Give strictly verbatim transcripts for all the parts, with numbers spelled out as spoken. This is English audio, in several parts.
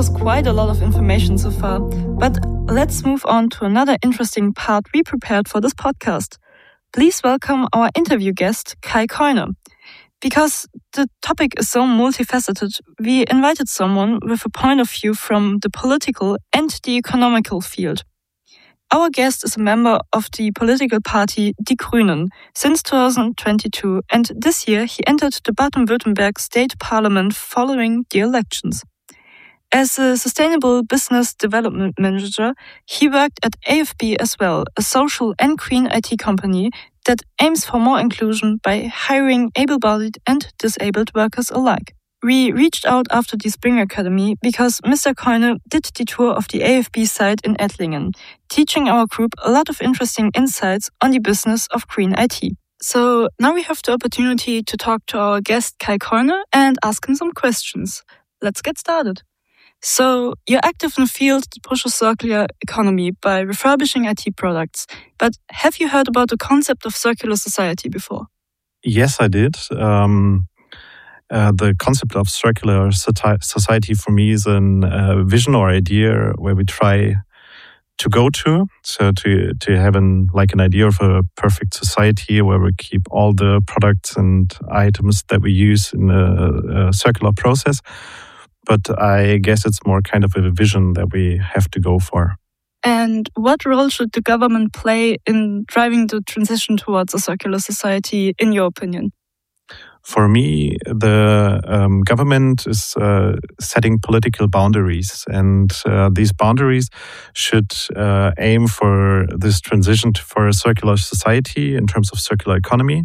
was quite a lot of information so far, but let's move on to another interesting part we prepared for this podcast. Please welcome our interview guest, Kai Keune. Because the topic is so multifaceted, we invited someone with a point of view from the political and the economical field. Our guest is a member of the political party Die Grünen since two thousand twenty-two, and this year he entered the Baden-Württemberg state parliament following the elections. As a sustainable business development manager, he worked at A F B as well, a social and green I T company that aims for more inclusion by hiring able-bodied and disabled workers alike. We reached out after the Spring Academy because Mister Keune did the tour of the A F B site in Ettlingen, teaching our group a lot of interesting insights on the business of green I T. So now we have the opportunity to talk to our guest Kai Keune and ask him some questions. Let's get started. So you're active in a field that pushes circular economy by refurbishing I T products. But have you heard about the concept of circular society before? Yes, I did. Um, uh, the concept of circular society for me is a uh, vision or idea where we try to go to. So to to have an like an idea of a perfect society where we keep all the products and items that we use in a, a circular process. But I guess it's more kind of a vision that we have to go for. And what role should the government play in driving the transition towards a circular society, in your opinion? For me, the um, government is uh, setting political boundaries, and uh, these boundaries should uh, aim for this transition to, for a circular society in terms of circular economy.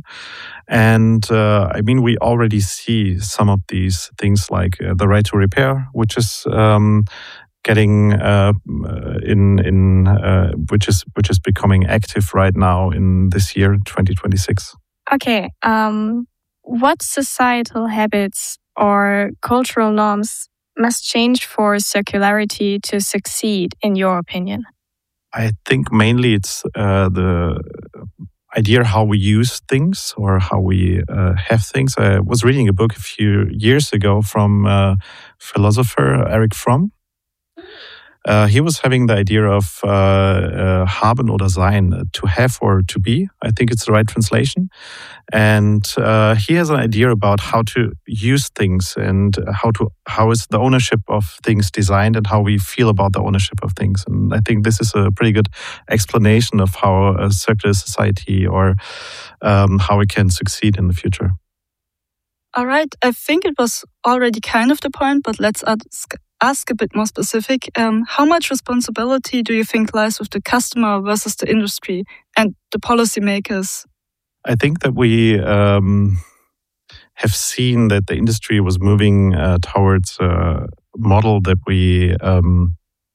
And uh, I mean, we already see some of these things like uh, the right to repair, which is um, getting uh, in in uh, which is which is becoming active right now in this year, twenty twenty-six. Okay. Um... What societal habits or cultural norms must change for circularity to succeed, in your opinion? I think mainly it's uh, the idea how we use things or how we uh, have things. I was reading a book a few years ago from uh, philosopher Erich Fromm. Uh, he was having the idea of uh, uh, haben oder sein, to have or to be. I think it's the right translation. And uh, he has an idea about how to use things and how to how is the ownership of things designed and how we feel about the ownership of things. And I think this is a pretty good explanation of how a circular society or um, how we can succeed in the future. All right, I think it was already kind of the point, but let's ask, ask a bit more specific. Um, how much responsibility do you think lies with the customer versus the industry and the policymakers? I think that we um, have seen that the industry was moving uh, towards a model that we um,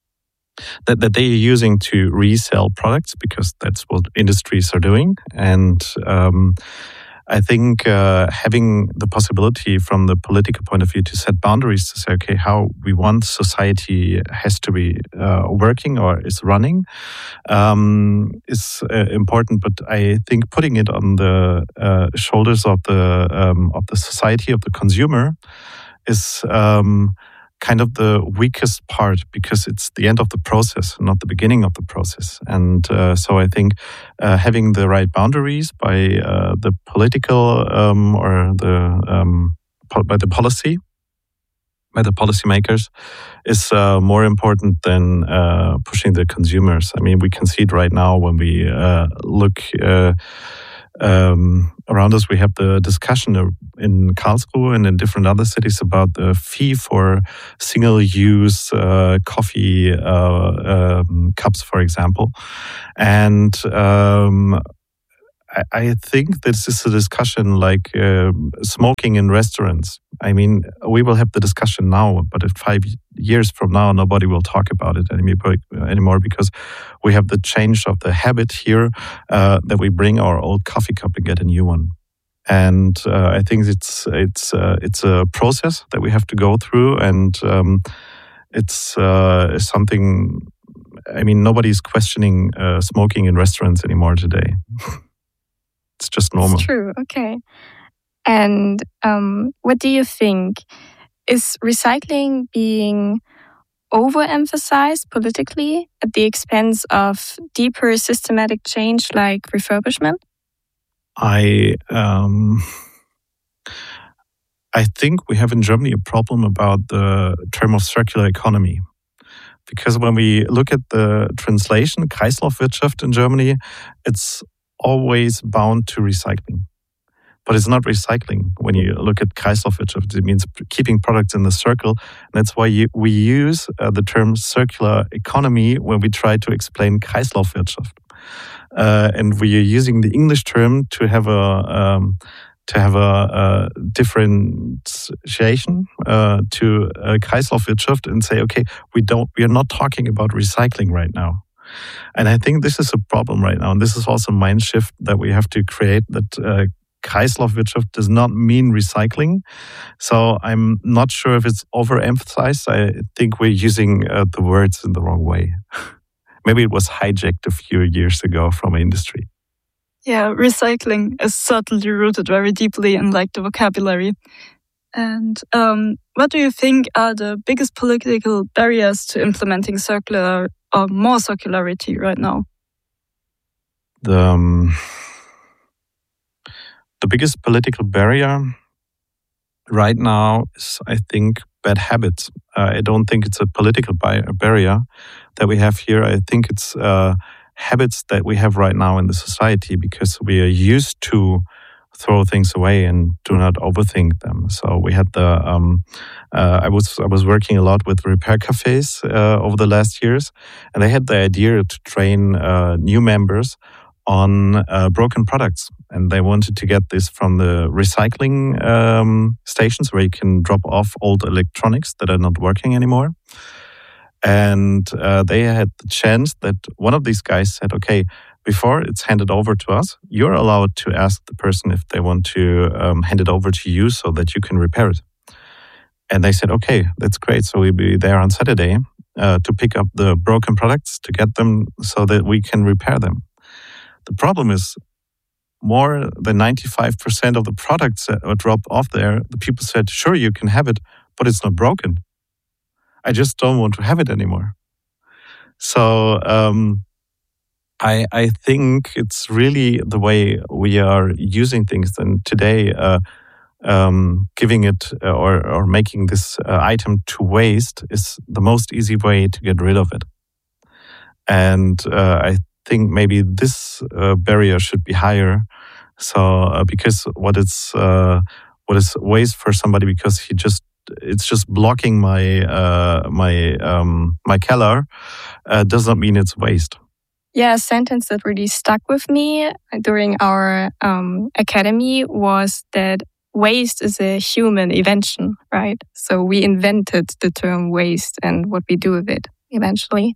that, that they are using to resell products because that's what industries are doing. And um, I think uh, having the possibility from the political point of view to set boundaries to say, okay, how we want society has to be uh, working or is running um, is uh, important. But I think putting it on the uh, shoulders of the um, of the society, of the consumer, is um, kind of the weakest part because it's the end of the process, not the beginning of the process. And uh, so I think uh, having the right boundaries by uh, the political um, or the um, po- by the policy, by the policymakers, is uh, more important than uh, pushing the consumers. I mean, we can see it right now when we uh, look uh, um, around us. We have the discussion in Karlsruhe and in different other cities about the fee for single-use uh, coffee uh, um, cups, for example. And um, I, I think this is a discussion like uh, smoking in restaurants. I mean, we will have the discussion now, but in five years from now, nobody will talk about it anymore because we have the change of the habit here uh, that we bring our old coffee cup and get a new one. And uh, I think it's it's uh, it's a process that we have to go through, and um, it's uh, something. I mean, nobody's questioning uh, smoking in restaurants anymore today. It's just normal. It's true. Okay. And um, what do you think? Is recycling being overemphasized politically at the expense of deeper systematic change like refurbishment? I um, I think we have in Germany a problem about the term of circular economy. Because when we look at the translation, Kreislaufwirtschaft in Germany, it's always bound to recycling. But it's not recycling. When you look at Kreislaufwirtschaft, it means keeping products in the circle. And that's why you, we use uh, the term circular economy when we try to explain Kreislaufwirtschaft. Uh, and we are using the English term to have a um, to have a, a differentiation uh, to uh, Kreislaufwirtschaft and say, okay, we don't, we are not talking about recycling right now. And I think this is a problem right now. And this is also a mind shift that we have to create, that uh, Kreislaufwirtschaft does not mean recycling. So I'm not sure if it's overemphasized. I think we're using uh, the words in the wrong way. Maybe it was hijacked a few years ago from industry. Yeah, recycling is certainly rooted very deeply in like the vocabulary. And um, what do you think are the biggest political barriers to implementing circular or more circularity right now? The, um, the biggest political barrier right now is, I think, bad habits. Uh, I don't think it's a political bi- barrier that we have here. I think it's uh, habits that we have right now in the society, because we are used to throw things away and do not overthink them. So we had the um, uh, I was I was working a lot with repair cafes uh, over the last years, and they had the idea to train uh, new members on uh, broken products, and they wanted to get this from the recycling um, stations where you can drop off old electronics that are not working anymore. And uh, they had the chance that one of these guys said, okay, before it's handed over to us, you're allowed to ask the person if they want to um, hand it over to you so that you can repair it. And they said, okay, that's great. So we'll be there on Saturday uh, to pick up the broken products, to get them so that we can repair them. The problem is more than ninety-five percent of the products that are dropped off there, the people said, sure, you can have it, but it's not broken. I just don't want to have it anymore. So um, I, I think it's really the way we are using things. And today, uh, um, giving it uh, or, or making this uh, item to waste is the most easy way to get rid of it. And uh, I think maybe this uh, barrier should be higher. So uh, because what is uh, what is waste for somebody, because he just it's just blocking my uh, my um, my cellar, uh, does not mean it's waste. Yeah, a sentence that really stuck with me during our um, academy was that waste is a human invention, right? So we invented the term waste and what we do with it eventually.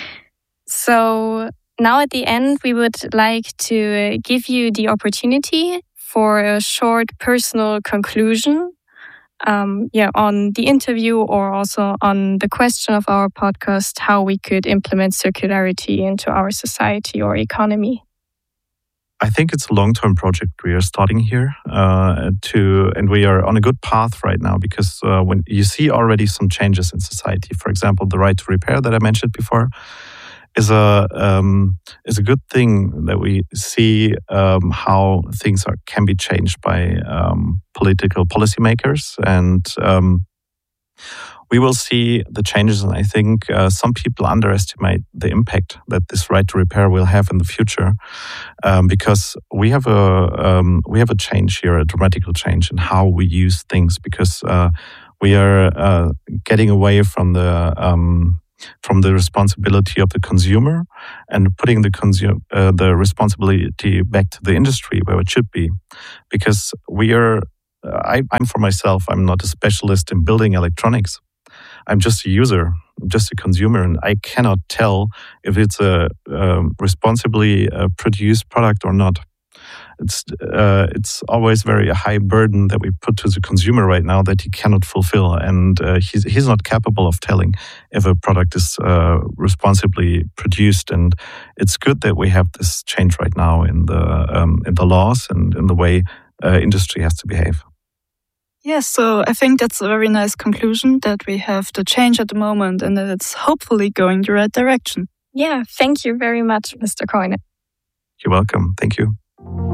So now at the end, we would like to give you the opportunity for a short personal conclusion Um, yeah, on the interview or also on the question of our podcast, how we could implement circularity into our society or economy. I think it's a long-term project we are starting here uh, to, and we are on a good path right now, because uh, when you see already some changes in society, for example, the right to repair that I mentioned before, is a um, is a good thing that we see um, how things are, can be changed by um, political policymakers, and um, we will see the changes. And I think uh, some people underestimate the impact that this right to repair will have in the future, um, because we have a um, we have a change here, a dramatical change in how we use things, because uh, we are uh, getting away from the um, from the responsibility of the consumer and putting the consumer uh, the responsibility back to the industry where it should be, because we are. Uh, I, I'm for myself. I'm not a specialist in building electronics. I'm just a user, just a consumer, and I cannot tell if it's a um, responsibly uh, produced product or not. It's uh, it's always very a high burden that we put to the consumer right now that he cannot fulfill, and uh, he's he's not capable of telling if a product is uh, responsibly produced. And it's good that we have this change right now in the um, in the laws and in the way uh, industry has to behave. Yes, so I think that's a very nice conclusion that we have the change at the moment and that it's hopefully going the right direction. Yeah, thank you very much, Mister Koine. You're welcome. Thank you.